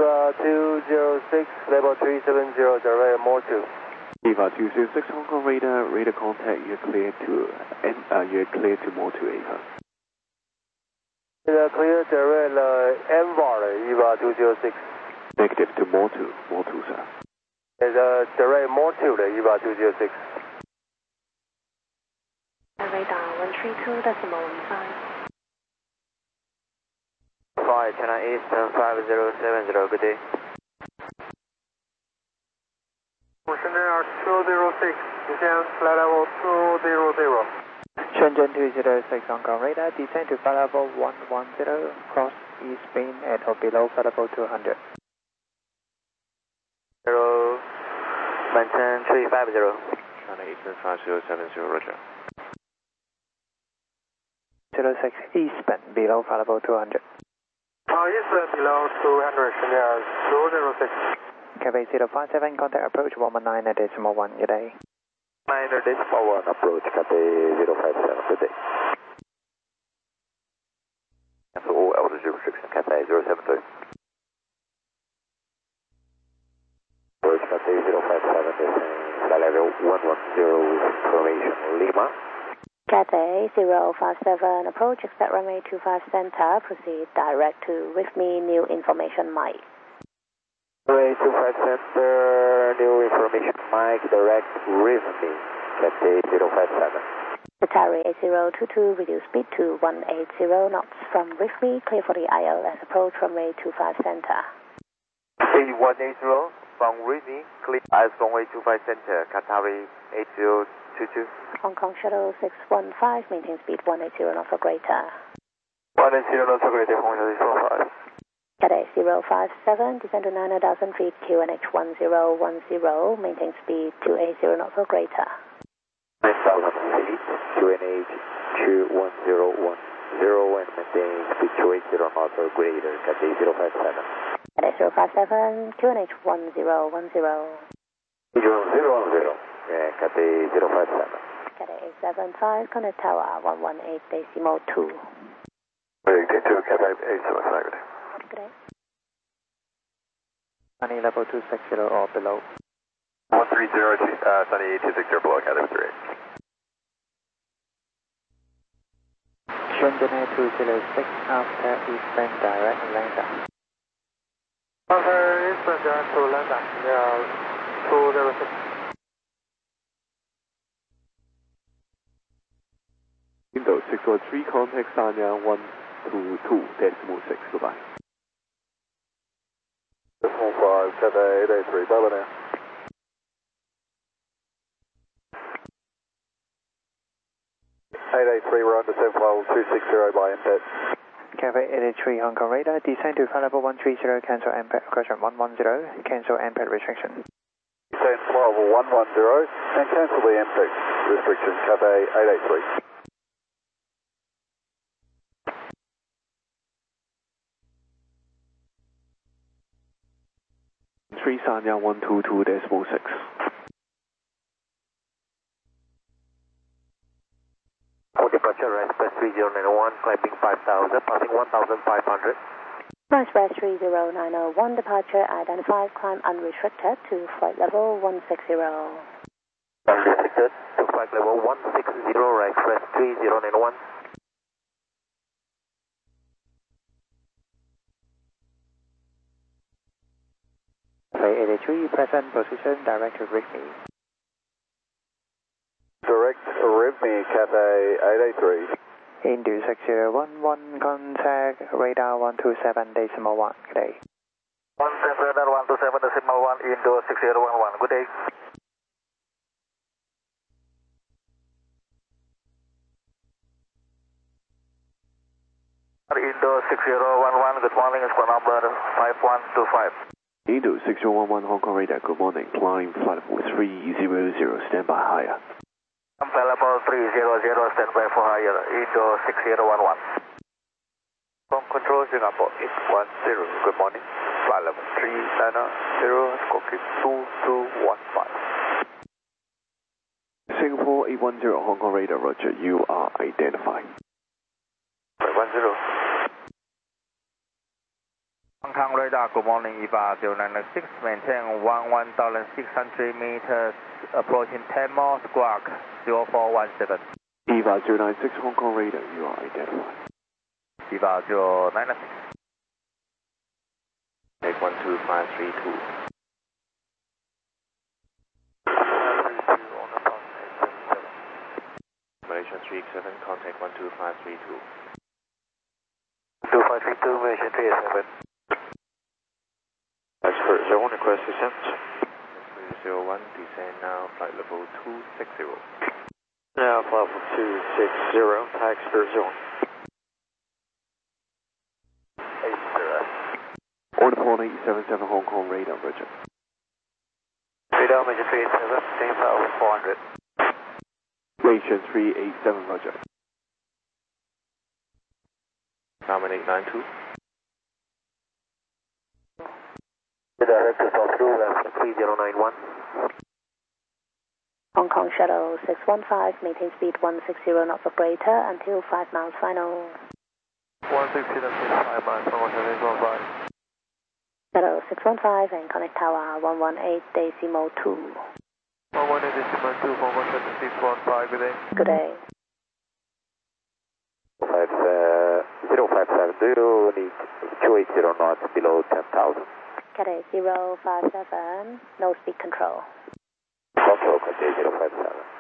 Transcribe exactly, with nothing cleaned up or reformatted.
EVA two zero six, level three seven zero, direct more two. EVA two zero six, Hong Kong radar, radar contact, you're clear to, uh, you're clear to more two EVA. Uh, clear direct uh, M V A R, EVA two zero six. Negative to more two, more two, sir. It's uh, direct more two, EVA two zero six. Radar one three two decimal one five. five, China Eastern five zero seven zero, good day. Shenzhen two zero six, descend flight level two zero zero. Shenzhen two zero six, Hong Kong radar, descend to flight level one one zero, cross east beam at or below flight level two hundred. Zero, maintain three five zero. China Eastern five zero seven zero, roger. zero six, eastbound, below flight level two hundred. Uh, eastbound below two hundred, Shenzhen two zero six. Cathay zero five seven, contact approach one one nine at decimal one, good day. nine decimal one, approach Cathay zero five seven, good day. Cancel all altitude restriction, Cathay zero seven three. Approach Cathay zero five seven, descending flight level one one zero, formation Lima. Cathay zero five seven, approach, expect runway two five center, proceed direct to with me, new information Mike. Runway two five center, new information Mike, direct with me, Cathay zero five seven. Atari eight zero two two, reduce speed to one eight zero knots from with me, clear for the I L S approach runway two five center. Speed one eight zero, from with me, clear as runway two five center, Qatari eight zero two two. Hong Kong shuttle six one five, maintain speed one eight zero knots or greater. one eight zero knots or greater, Hong Kong six one five. Cathay zero five seven, descend to nine thousand feet, Q N H one zero one zero, maintain speed two eight zero knots or greater. nine thousand feet, Q N H two one zero one zero, and maintain speed two eight zero knots or greater, Cathay zero five seven. Cathay zero five seven, Q N H one zero one zero. zero zero one zero, yeah, Cathay zero five seven. Cathay eight seven five, connect tower one one eight decimal two. eight two, Cathay eight seven five. Good day. Sunny level two six zero or below. one three zero, uh, Sunny two six zero below, Cathay three eight. Shenzhen two zero six, after eastbound direct lander. After eastbound direct to Landa, yeah, two zero six. Window six one three, contact Sanya one two two decimal six, goodbye. Decimal five, Cathay eight eight three, bye bye now. eight eight three, we're on descent level two six zero by impact. Cathay eight eight three, Hong Kong radar, descend to flight level one three zero, cancel impact, question one one zero, cancel impact restriction. Descent level one one zero, and cancel the impact restriction, Cathay eight eight three. three Sanya one two two decimal six. For departure, express three zero nine one, climbing five thousand, passing one thousand five hundred. Express three zero nine zero one, departure identified, climb unrestricted to flight level one six zero. Unrestricted to flight level one six zero, express three zero nine one. eight eight three, present position, direct to with me. Direct with me, Cathay eight eight three. Into six zero one one, contact radar one two seven decimal one, good day. one seven one two seven decimal one, Indo six zero one one, good day. Indo six zero one one, good morning, squad number five one two five. Indo six zero one one, Hong Kong radar, good morning, climb flight level three zero zero, stand by higher. Flight level three zero zero, stand by for higher, Indo six zero one one. From control Singapore eight one zero, good morning, flight level three nine zero, squawk two two one five. Singapore eight one zero, Hong Kong radar, roger, you are identified. eight one zero. Hong Kong radar, good morning, E V A zero nine six, maintain one one thousand six hundred meters, approaching ten more, squawk zero four one seven. E V A zero nine six Hong Kong radar, you are identified. E V A zero nine six. Take one two five three two. Malaysia three eight seven, contact one two five three two. two five three two, Malaysia three eight seven. Expert zero one, request descent. three zero one, descend now, flight level two six zero. Now, flight level two six zero, taxi Spirit zero one. eight zero. Order point eight seven seven Hong Kong radar, Roger. Radar, Malaysia three eight seven, same flight level four hundred. Malaysia three eight seven, Roger. Salmon eight nine two. Direct to fall through, left three zero nine one. Hong Kong Shuttle six one five, maintain speed one six zero knots operator until five miles final. one six zero, five miles, one six one five. Shuttle six one five and connect tower one one eight decimal two. one one eight decimal two, one one seven six one five, good day. Good day. Five, uh, zero five seven, do you need two eight zero knots below ten thousand? Cathay zero five seven, no speed control. Control, Cathay zero five seven.